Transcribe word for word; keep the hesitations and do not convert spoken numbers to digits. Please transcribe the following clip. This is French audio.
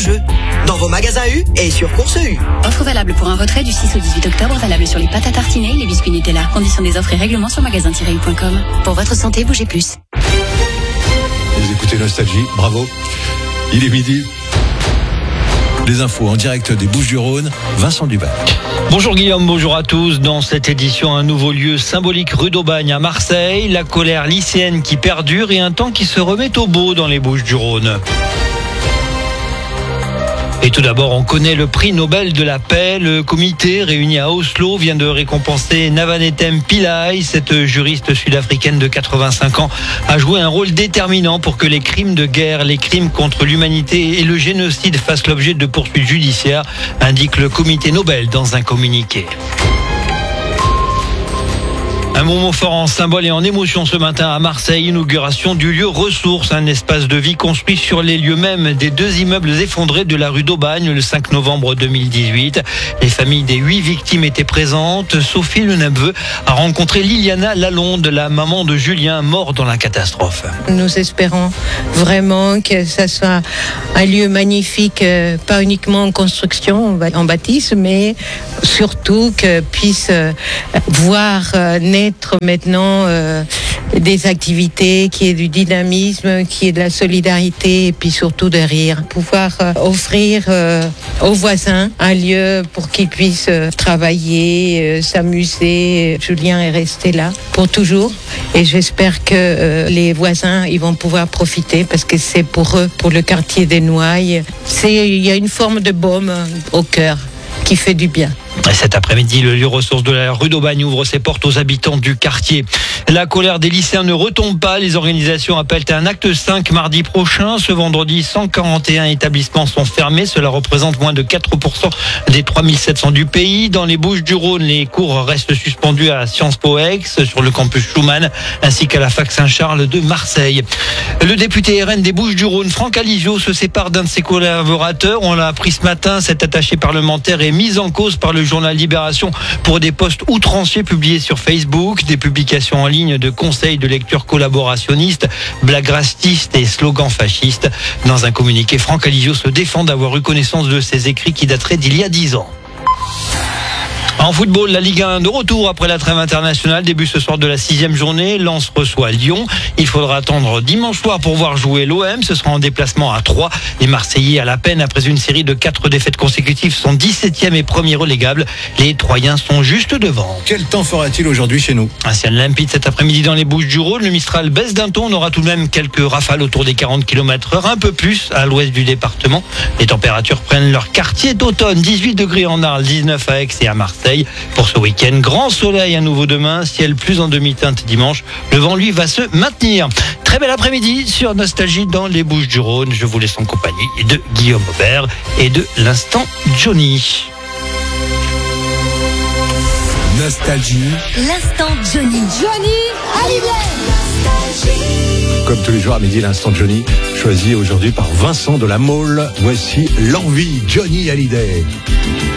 jeu. Dans vos magasins U et sur Course U. Offre valable pour un retrait du six au dix-huit octobre, valable sur les pâtes à tartiner et les biscuits Nutella. Conditions des offres et règlements sur magasin tiret u point com. Pour votre santé, bougez plus. Vous écoutez Nostalgie, bravo. Il est midi. Les infos en direct des Bouches-du-Rhône, Vincent Dubac. Bonjour Guillaume, bonjour à tous. Dans cette édition, un nouveau lieu symbolique rue d'Aubagne à Marseille, la colère lycéenne qui perdure et un temps qui se remet au beau dans les Bouches-du-Rhône. Et tout d'abord, on connaît le prix Nobel de la paix. Le comité réuni à Oslo vient de récompenser Navanetem Pillay. Cette juriste sud-africaine de quatre-vingt-cinq ans a joué un rôle déterminant pour que les crimes de guerre, les crimes contre l'humanité et le génocide fassent l'objet de poursuites judiciaires, indique le comité Nobel dans un communiqué. Un moment fort en symbole et en émotion ce matin à Marseille, inauguration du lieu Ressources, un espace de vie construit sur les lieux mêmes des deux immeubles effondrés de la rue d'Aubagne le cinq novembre deux mille dix-huit. Les familles des huit victimes étaient présentes. Sophie Le Neveu a rencontré Liliana Lalonde, la maman de Julien, mort dans la catastrophe. Nous espérons vraiment que ça soit un lieu magnifique, pas uniquement en construction, en bâtisse, mais surtout que puisse voir naître maintenant euh, des activités, qui est du dynamisme, qui est de la solidarité et puis surtout de rire. Pouvoir euh, offrir euh, aux voisins un lieu pour qu'ils puissent euh, travailler, euh, s'amuser. Julien est resté là pour toujours et j'espère que euh, les voisins ils vont pouvoir profiter parce que c'est pour eux, pour le quartier des Nouailles. C'est, il y a une forme de baume au cœur qui fait du bien. Cet après-midi, le lieu Ressources de la rue d'Aubagne ouvre ses portes aux habitants du quartier. La colère des lycéens ne retombe pas. Les organisations appellent à un acte cinq mardi prochain. Ce vendredi, cent quarante et un établissements sont fermés. Cela représente moins de quatre pour cent des trois mille sept cents du pays. Dans les Bouches-du-Rhône, les cours restent suspendus à Sciences Po Aix, sur le campus Schumann, ainsi qu'à la fac Saint-Charles de Marseille. Le député R N des Bouches-du-Rhône, Franck Alizio, se sépare d'un de ses collaborateurs. On l'a appris ce matin. Cet attaché parlementaire est mis en cause par le journal Libération pour des posts outranciers publiés sur Facebook, des publications en ligne de conseils de lecture collaborationnistes, blagues racistes et slogans fascistes. Dans un communiqué, Franck Alizio se défend d'avoir eu connaissance de ces écrits qui dateraient d'il y a dix ans. En football, la Ligue un de retour après la trêve internationale. Début ce soir de la sixième journée. Lens reçoit Lyon. Il faudra attendre dimanche soir pour voir jouer l'O M. Ce sera en déplacement à Troyes. Les Marseillais, à la peine après une série de quatre défaites consécutives, sont dix-septième et premier relégable. Les Troyens sont juste devant. Quel temps fera-t-il aujourd'hui chez nous ? Un ciel limpide cet après-midi dans les Bouches-du-Rhône. Le Mistral baisse d'un ton. On aura tout de même quelques rafales autour des quarante kilomètres heure, un peu plus à l'ouest du département. Les températures prennent leur quartier d'automne. dix-huit degrés en Arles, dix-neuf à Aix et à Marseille. Pour ce week-end, grand soleil à nouveau demain, ciel plus en demi-teinte dimanche. Le vent, lui, va se maintenir. Très bel après-midi sur Nostalgie dans les Bouches-du-Rhône. Je vous laisse en compagnie de Guillaume Aubert et de l'Instant Johnny. Nostalgie. L'Instant Johnny. Johnny Hallyday. Comme tous les jours à midi, l'Instant Johnny, choisi aujourd'hui par Vincent de la Mole. Voici l'envie Johnny Hallyday.